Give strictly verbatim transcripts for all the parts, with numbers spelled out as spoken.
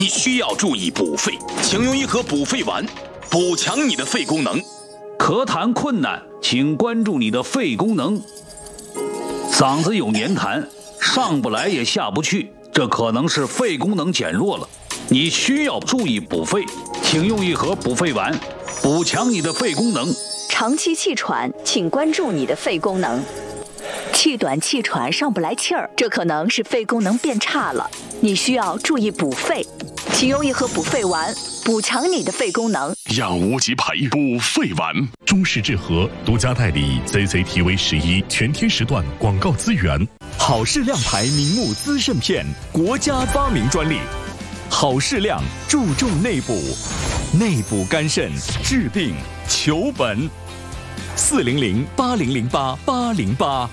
你需要注意补肺，请用一盒补肺丸，补强你的肺功能。 咳痰困难，请关注你的肺功能。嗓子有黏痰，上不来也下不去，这可能是肺功能减弱了。你需要注意补肺，请用一盒补肺丸，补强你的肺功能。 长期气喘，请关注你的肺功能。气短气喘上不来气儿，这可能是肺功能变差了，你需要注意补肺，请用一盒补肺丸，补强你的肺功能。 药物及培补肺丸，中式制和独家代理 C C T V 十一全天时段广告资源。 好事亮牌明目滋肾片，国家发明专利。好事亮注重内补，内补肝肾，治病求本。四零零八零零八八零八。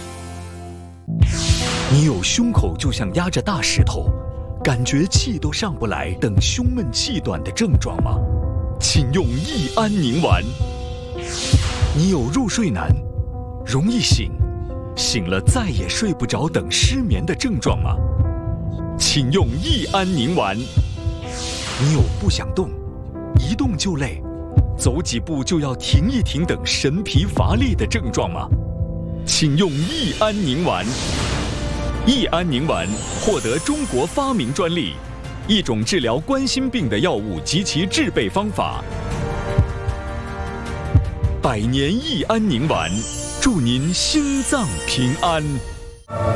你有胸口就像压着大石头，感觉气都上不来等胸闷气短的症状吗？请用益安宁丸。你有入睡难，容易醒，醒了再也睡不着等失眠的症状吗？请用益安宁丸。你有不想动，一动就累，走几步就要停一停等神疲乏力的症状吗？请用益安宁丸。益安宁丸获得中国发明专利，一种治疗冠心病的药物及其制备方法。百年益安宁丸，祝您心脏平安。